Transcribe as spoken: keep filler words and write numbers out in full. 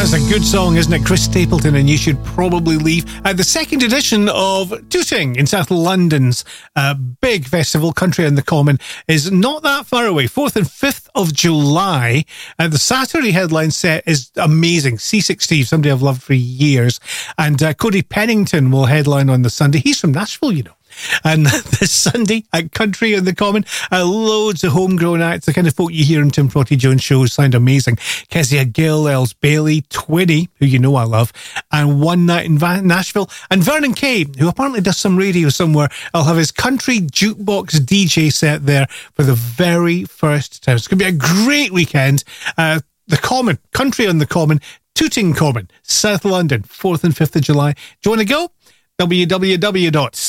That's a good song, isn't it? Chris Stapleton and You Should Probably Leave. Uh, the second edition of Tooting in South London's uh, big festival, Country on the Common, is not that far away. fourth and fifth of July. Uh, the Saturday headline set is amazing. C six Steve, somebody I've loved for years. And uh, Cody Pennington will headline on the Sunday. He's from Nashville, you know. And this Sunday at Country on the Common, uh, loads of homegrown acts, the kind of folk you hear in Tim Protty Jones shows, sound amazing. Kezia Gill, Els Bailey, Twinny, who you know I love, and One Night in Va- Nashville. And Vernon Kay, who apparently does some radio somewhere, will have his country jukebox D J set there for the very first time. It's going to be a great weekend. Uh, the Common, Country on the Common, Tooting Common, South London, fourth and fifth of July. Do you want to go? w w w dot